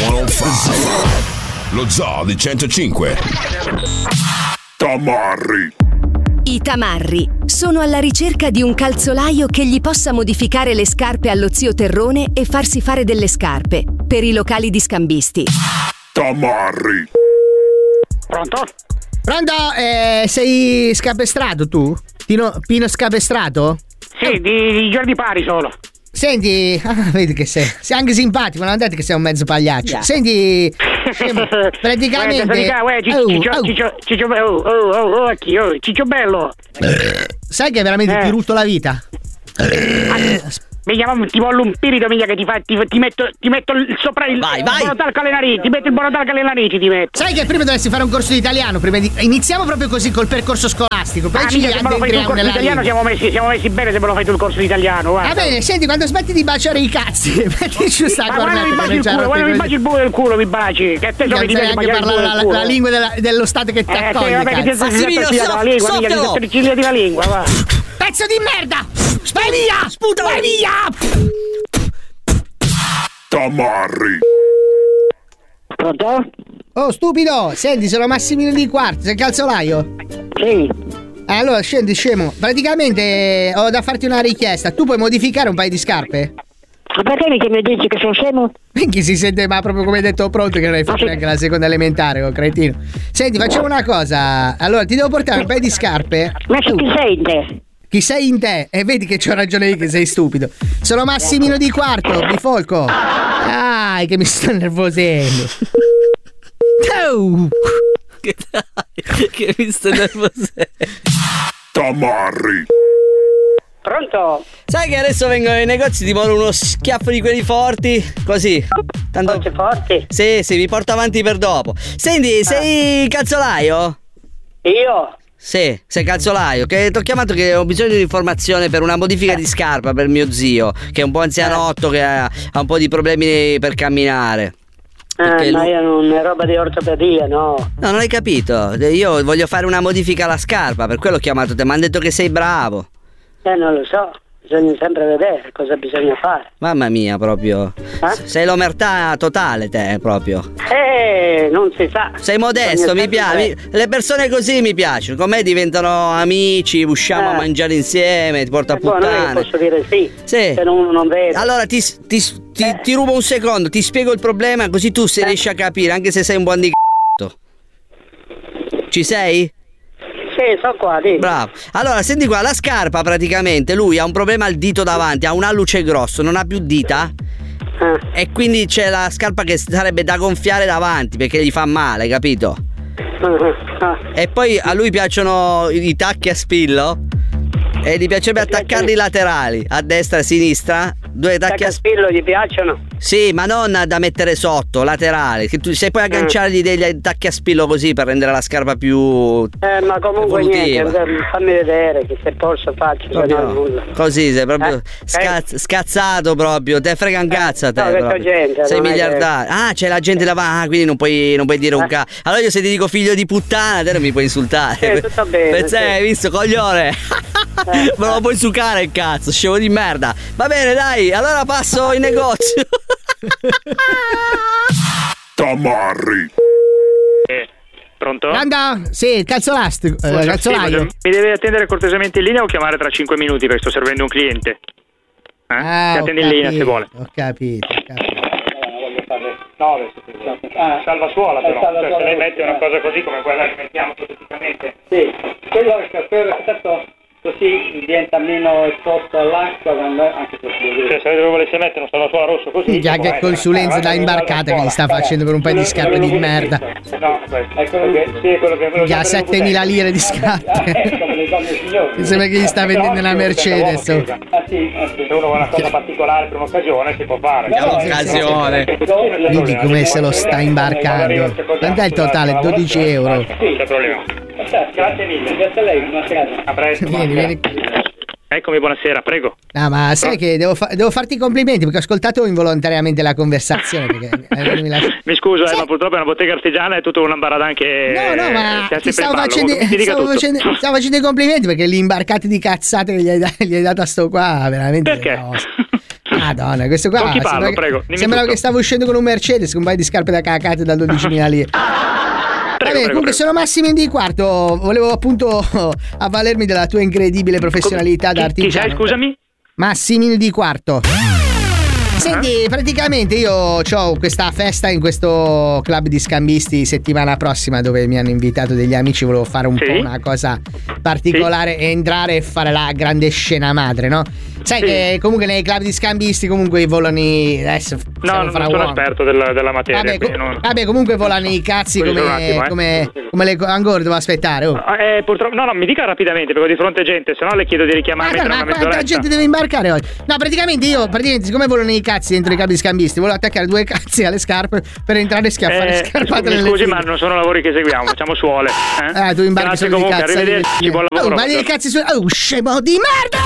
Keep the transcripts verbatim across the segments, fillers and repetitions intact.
centocinque. Lo Zoo di centocinque. Tamarri. I tamarri sono alla ricerca di un calzolaio che gli possa modificare le scarpe allo zio Terrone e farsi fare delle scarpe per i locali di scambisti. Tamarri. Pronto? Pronto? Eh, sei scapestrato tu? Pino, Pino Scapestrato? Sì, di, di giorni pari solo. Senti, ah, vedi che sei, sei anche simpatico, non andate che sei un mezzo pagliaccio. Yeah. Senti, praticamente Ciccio bello, oh, oh, occhi, oh, Ciccio bello. Sai che veramente eh. ti rutto la vita? Mi chiamo, ti voglio un spirito miglia che ti fa, ti, ti metto, ti metto il, sopra il vai, vai. bonotalco alle narici, ti metto il bonotalco alle narici, ti metto. Sai che prima dovresti fare un corso di italiano, prima di, iniziamo proprio così col percorso scolastico, poi ah, ci mica, se me lo fai tu il corso di italiano siamo messi, siamo messi bene se me lo fai tu il corso di italiano, guarda. Va bene, senti, quando smetti di baciare i cazzi, mettici sta ma guarda mi baci il culo, guarda mi baci il buco del culo, mi baci, che a te so che ti piace baciare il culo la, la lingua della, dello stato che ti eh, accoglie, sì, vabbè, che ti sei la lingua, mica ti sei tricigliati la lingua, va. Pezzo di merda! Vai via! Sputa! Vai via! Tamarri. Pronto? Oh stupido, senti, sono Massimino di Quarto, sei il calzolaio? Sì. Allora scendi scemo, praticamente ho da farti una richiesta, tu puoi modificare un paio di scarpe? Ma perché che mi dici che sono scemo? Minchia si sente ma proprio come hai detto pronto che non hai fatto neanche la seconda elementare, oh cretino. Senti, facciamo una cosa, allora ti devo portare un paio di scarpe. Ma tu chi sei in te? Chi sei in te? E vedi che c'ho ragione io che sei stupido. Sono Massimino di Quarto, bifolco. Dai, che mi sto nervosendo. Oh. Che dai, che mi sto nervosendo. Tamarri. Pronto? Sai che adesso vengono nei negozi, ti mando uno schiaffo di quelli forti, così. Tanto... Forti forti? Sì, sì, mi porto avanti per dopo. Senti, ah. sei calzolaio? Io? Sì, sei calzolaio, che ti ho chiamato che ho bisogno di informazione per una modifica di scarpa per mio zio, che è un po' anzianotto, che ha, ha un po' di problemi per camminare. Eh, ma lui... io non è roba di ortopedia, no. No, non hai capito, io voglio fare una modifica alla scarpa, per quello ho chiamato te, mi hanno detto che sei bravo. Eh, non lo so. Bisogna sempre vedere cosa bisogna fare. Mamma mia, proprio. Eh? Sei l'omertà totale, te, proprio. Eh, non si sa. Sei modesto, mi piace. Le persone così mi piacciono. Con me diventano amici, usciamo eh. a mangiare insieme, ti porto a puttane. Io posso dire sì. Sì. Se non, non vede. Allora ti, ti, ti, eh. ti rubo un secondo, ti spiego il problema, così tu se eh. riesci a capire, anche se sei un buon di c***o. Ci sei? Sì, sono qua, dimmi. Bravo. Allora, senti qua, la scarpa praticamente, lui ha un problema al dito davanti, ha un alluce grosso, non ha più dita. Ah. E quindi c'è la scarpa che sarebbe da gonfiare davanti perché gli fa male, capito? Ah. Ah. E poi a lui piacciono i tacchi a spillo e gli piacerebbe attaccarli laterali, a destra e a sinistra. Due tacchi a spillo gli piacciono? Sì, ma non da mettere sotto, laterali. Che tu, se puoi agganciargli degli tacchi a spillo così per rendere la scarpa più Eh, ma comunque evolutiva. Niente, fammi vedere che se posso faccio, se no nulla. Così, sei proprio eh? scazz- scazzato proprio, te frega un cazzo a te. No, c'è gente, sei miliardario. Che... Ah, c'è la gente davanti, ah, quindi non puoi, non puoi dire un eh? cazzo. Allora io se ti dico figlio di puttana, te non mi puoi insultare. Sì, tutto bene. Perché sì. Hai visto, coglione? Eh, Me lo puoi succare il cazzo, scemo di merda. Va bene, dai, allora passo in negozio. Tamarri. Eh, pronto? Anda, sì, il calzolastico, eh, calzolaio. Sì, mi deve attendere cortesemente in linea o chiamare tra cinque minuti perché sto servendo un cliente. Eh? Ah, Mi attendi in linea se vuole. Ho capito, ho capito. No, ah, salva suola però, salva cioè, suola. Se lei mette una cosa così come quella che mettiamo ipoteticamente. Sì, quello è certo, così diventa meno esposto all'acqua quando anche così. Cioè, se lei volesse mettere un salvasuola rosso così. Già che consulenza da imbarcata che gli sta facendo per un paio di scarpe di merda. No, questo. Sì, è quello che gli ha settemila lire di scarpe. Mi sembra che gli sta vendendo una Mercedes. Ah sì, se uno vuole una cosa particolare per un'occasione si può fare. Un'occasione. Vedi come se lo sta imbarcando. Quant'è il totale? dodici euro. Sì, c'è problema. Grazie mille, grazie a lei, buonasera. A presto. Vieni, vieni. Eccomi, buonasera, prego. No, ma sai che devo, fa- devo farti i complimenti perché ho ascoltato involontariamente la conversazione. Perché, eh, mi, lascio... mi scuso, sì. eh, ma purtroppo è una bottega artigiana e tutto un ambaradan che. No, no, ma eh, ti stavo facendo, stavo, facendo, stavo facendo i complimenti perché gli imbarcati di cazzate che gli hai, gli hai dato a sto qua, veramente. Perché? No. Madonna, questo qua. Con chi parlo, sembra prego? Che, Dimmi sembrava tutto. che stavo uscendo con un Mercedes con un paio di scarpe da cacate da dodicimila lire. Prego, Vabbè, prego, comunque prego. sono Massimino Di Quarto. Volevo appunto avvalermi della tua incredibile professionalità da Chi, chi artigiano. sei, scusami? Massimino Di Quarto. Senti, praticamente io ho questa festa in questo club di scambisti settimana prossima dove mi hanno invitato degli amici, volevo fare un Sì. po' una cosa particolare, sì. Entrare e fare la grande scena madre, no? Sai Sì. che comunque nei club di scambisti comunque volano i... adesso No, siamo non fra sono uomini. esperto della, della materia. Vabbè, quindi co- non- vabbè, comunque volano i cazzi Scusi come, un attimo, eh. come, come le... Ancora devo aspettare, oh. Eh, purtroppo, no, no, mi dica rapidamente perché ho di fronte gente, se no le chiedo di richiamarmi Ma, tra ma una quanta mezz'oretta. gente deve imbarcare oggi? No, praticamente io, praticamente, siccome volano i cazzi dentro i club di scambisti, volevo attaccare due cazzi alle scarpe per entrare e schiaffare Eh, scarpate mi nelle scusi, fighe. ma non sono lavori che eseguiamo, facciamo suole. Eh, Eh, tu imbarchi Grazie solo di comunque, cazzo. arrivederci, buon Oh, lavoro. ma dei cazzi su... Oh, scemo di merda!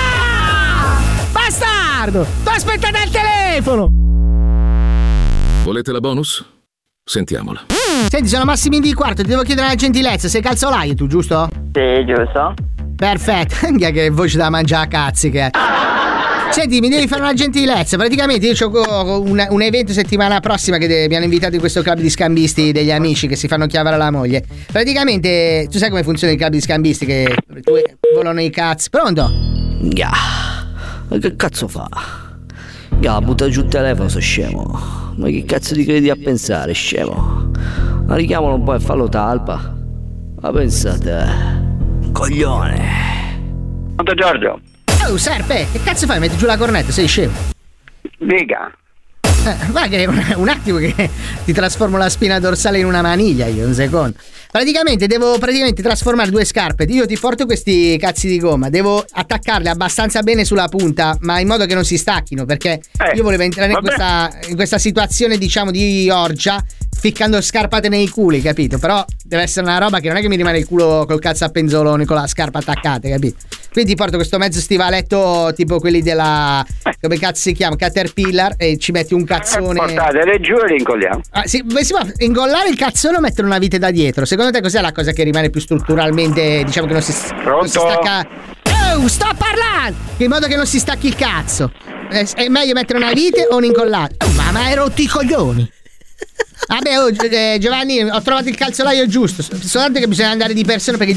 Bastardo! Tu aspettate al telefono! Volete la bonus? Sentiamola. Senti, sono Massimino Di Quarto, ti devo chiedere una gentilezza. Sei calzolaio tu, giusto? Sì, giusto. Perfetto. Anche che voce da mangiare a cazzi che è. Senti, mi devi fare una gentilezza. Praticamente io ho un, un evento settimana prossima che de- mi hanno invitato in questo club di scambisti degli amici che si fanno chiavare la moglie. Praticamente, tu sai come funziona il club di scambisti che tu volano i cazzi. Pronto? Ya. Ma che cazzo fa? Ya, butta giù il telefono, sei scemo. Ma che cazzo ti credi a pensare, scemo? Ma richiamalo un po' e fallo talpa. Ma pensate, coglione. Pronto Giorgio? Oh, Serpe, che cazzo fai? Metti giù la cornetta, sei scemo. Dica. Eh, guarda che un, un attimo che ti trasformo la spina dorsale in una maniglia io, un secondo. Praticamente devo praticamente trasformare due scarpe. Io ti porto questi cazzi di gomma. Devo attaccarle abbastanza bene sulla punta, ma in modo che non si stacchino. Perché Eh, io volevo entrare in vabbè. questa, in questa situazione, diciamo, di orgia, ficcando scarpate nei culi, capito? Però deve essere una roba che non è che mi rimane il culo col cazzo a penzoloni con la scarpa attaccata, capito? Quindi ti porto questo mezzo stivaletto tipo quelli della... come cazzo si chiama? Caterpillar, e ci metti un cazzone. Portatele giù e li incolliamo. Ah, sì, beh, si può ingollare il cazzone o mettere una vite da dietro? Secondo te cos'è la cosa che rimane più strutturalmente, diciamo che non si, non si stacca? Oh, sto parlando! In modo che non si stacchi il cazzo. È, è meglio mettere una vite o un incollato? Oh, ma ma hai rotto i coglioni! Vabbè, oh, eh, Giovanni, ho trovato il calzolaio giusto. Soltanto che bisogna andare di persona perché